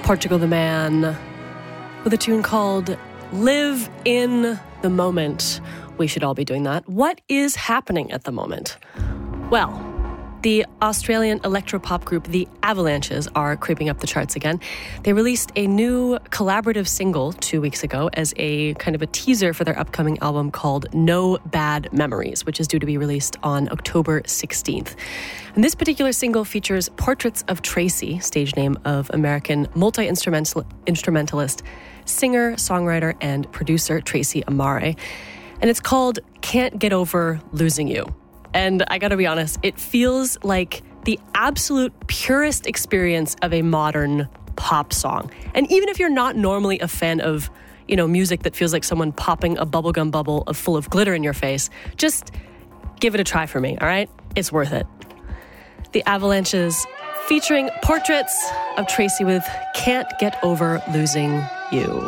Portugal the Man with a tune called Live in the Moment. We should all be doing that. What is happening at the moment? Well, the Australian electropop group The Avalanches are creeping up the charts again. They released a new collaborative single 2 weeks ago as a kind of a teaser for their upcoming album called No Bad Memories, which is due to be released on October 16th. And this particular single features Portraits of Tracy, stage name of American multi-instrumentalist, singer, songwriter, and producer Tracy Amare. And it's called Can't Get Over Losing You. And I gotta be honest, it feels like the absolute purest experience of a modern pop song. And even if you're not normally a fan of, music that feels like someone popping a bubblegum bubble full of glitter in your face, just give it a try for me, all right? It's worth it. The Avalanches featuring Portraits of Tracy with Can't Get Over Losing You.